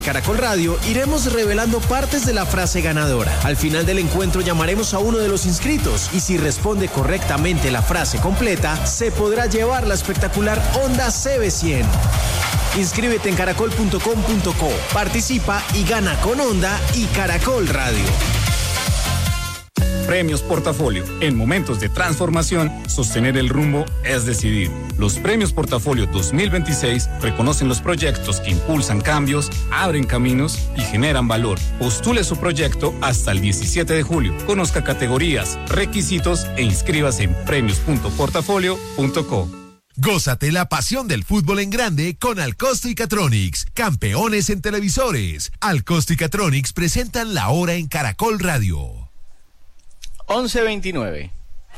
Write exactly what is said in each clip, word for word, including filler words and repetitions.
Caracol Radio iremos revelando partes de la frase ganadora. Al final del encuentro llamaremos a uno de los inscritos y si responde correctamente la frase completa, se podrá llevar la espectacular Honda C B cien. Inscríbete en caracol punto com punto co, participa y gana con Honda y Caracol Radio. Premios Portafolio. En momentos de transformación, sostener el rumbo es decidir. Los Premios Portafolio dos mil veintiséis reconocen los proyectos que impulsan cambios, abren caminos y generan valor. Postule su proyecto hasta el diecisiete de julio. Conozca categorías, requisitos e inscríbase en premios punto portafolio punto co. Gózate la pasión del fútbol en grande con Alcosto y Catronics, campeones en televisores. Alcosto y Catronics presentan La Hora en Caracol Radio. once veintinueve.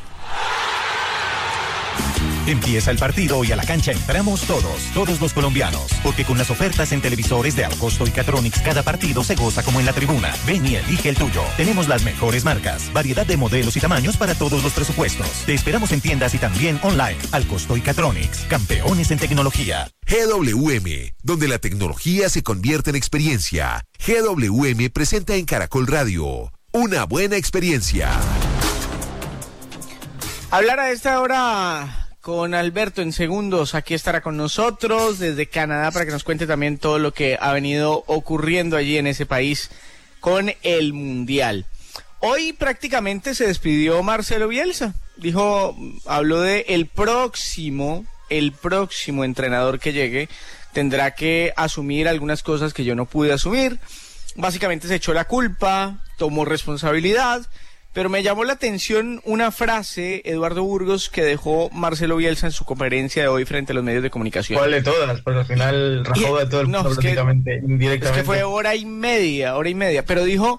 Empieza el partido y a la cancha entramos todos, todos los colombianos, porque con las ofertas en televisores de Alcosto y Catronics cada partido se goza como en la tribuna. Ven y elige el tuyo. Tenemos las mejores marcas, variedad de modelos y tamaños para todos los presupuestos. Te esperamos en tiendas y también online. Alcosto y Catronics, campeones en tecnología. G W M, donde la tecnología se convierte en experiencia. G W M presenta en Caracol Radio una buena experiencia. Hablar a esta hora con Alberto en segundos, aquí estará con nosotros desde Canadá para que nos cuente también todo lo que ha venido ocurriendo allí en ese país con el Mundial. Hoy prácticamente se despidió Marcelo Bielsa, dijo, habló de el próximo, el próximo entrenador que llegue tendrá que asumir algunas cosas que yo no pude asumir. Básicamente se echó la culpa, tomó responsabilidad, pero me llamó la atención una frase, Eduardo Burgos, que dejó Marcelo Bielsa en su conferencia de hoy frente a los medios de comunicación. ¿Cuál de todas? Porque al final rajó de todo el mundo, no, prácticamente, que, indirectamente. Es que fue hora y media, hora y media, pero dijo,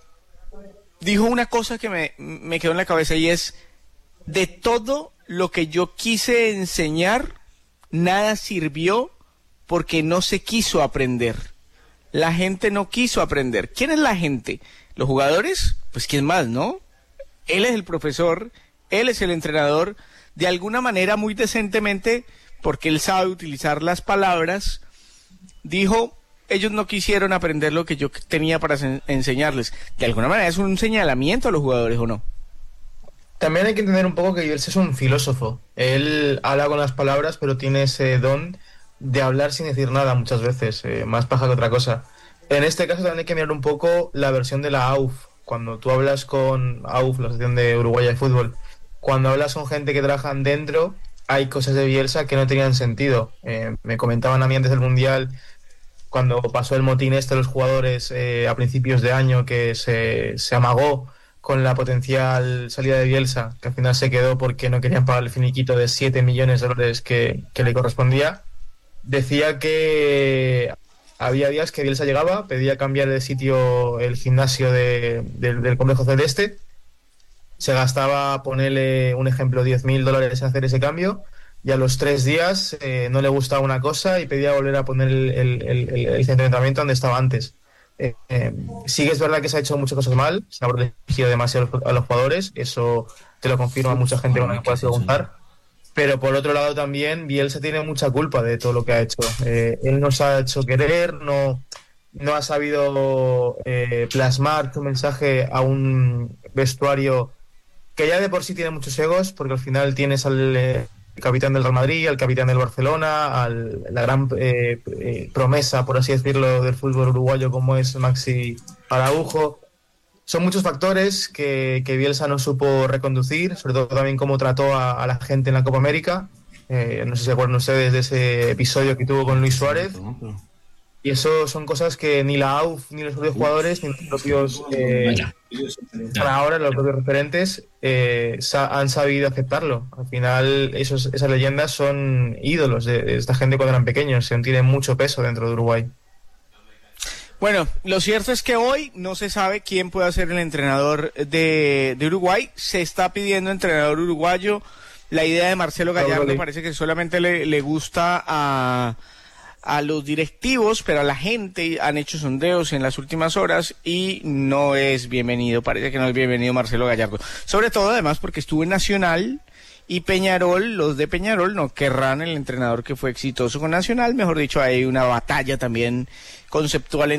dijo una cosa que me, me quedó en la cabeza y es, de todo lo que yo quise enseñar, nada sirvió porque no se quiso aprender. La gente no quiso aprender. ¿Quién es la gente? ¿Los jugadores? Pues quién más, ¿no? Él es el profesor, él es el entrenador, de alguna manera muy decentemente, porque él sabe utilizar las palabras, dijo, ellos no quisieron aprender lo que yo tenía para enseñarles. De alguna manera es un señalamiento a los jugadores, ¿o no? También hay que entender un poco que Bielsa es un filósofo. Él habla con las palabras, pero tiene ese don de hablar sin decir nada muchas veces, eh, más paja que otra cosa. En este caso también hay que mirar un poco la versión de la A U F. Cuando tú hablas con A U F, la Asociación de Uruguaya de Fútbol, cuando hablas con gente que trabajan dentro, hay cosas de Bielsa que no tenían sentido. Eh, me comentaban a mí antes del Mundial, cuando pasó el motín este de los jugadores eh, a principios de año, que se, se amagó con la potencial salida de Bielsa, que al final se quedó porque no querían pagar el finiquito de siete millones de dólares que, que le correspondía. Decía que había días que Bielsa llegaba, pedía cambiar de sitio el gimnasio de, de, del complejo celeste, se gastaba, ponerle un ejemplo, diez mil dólares en hacer ese cambio, y a los tres días eh, no le gustaba una cosa y pedía volver a poner el, el, el, el centro de entrenamiento donde estaba antes. Eh, eh, sí que es verdad que se ha hecho muchas cosas mal, se ha protegido demasiado a los jugadores, eso te lo confirma mucha gente cuando me puedes preguntar. Pero por otro lado también Bielsa tiene mucha culpa de todo lo que ha hecho. Eh, él no se ha hecho querer, no, no ha sabido eh, plasmar su mensaje a un vestuario que ya de por sí tiene muchos egos, porque al final tienes al eh, capitán del Real Madrid, al capitán del Barcelona, al, la gran eh, eh, promesa, por así decirlo, del fútbol uruguayo como es Maxi Araujo. Son muchos factores que, que Bielsa no supo reconducir, sobre todo también cómo trató a, a la gente en la Copa América. Eh, no sé si se acuerdan ustedes de ese episodio que tuvo con Luis Suárez. Y eso son cosas que ni la A U F, ni los propios jugadores, ni los propios, eh, para ahora, los propios referentes, eh, sa- han sabido aceptarlo. Al final, esos, esas leyendas son ídolos de, de esta gente cuando eran pequeños, tienen mucho peso dentro de Uruguay. Bueno, lo cierto es que hoy no se sabe quién puede ser el entrenador de, de Uruguay. Se está pidiendo entrenador uruguayo. La idea de Marcelo Gallardo vale. Parece que solamente le, le gusta a, a los directivos, pero a la gente han hecho sondeos en las últimas horas y no es bienvenido. Parece que no es bienvenido Marcelo Gallardo. Sobre todo, además, porque estuvo en Nacional y Peñarol, los de Peñarol no querrán el entrenador que fue exitoso con Nacional, mejor dicho, hay una batalla también conceptual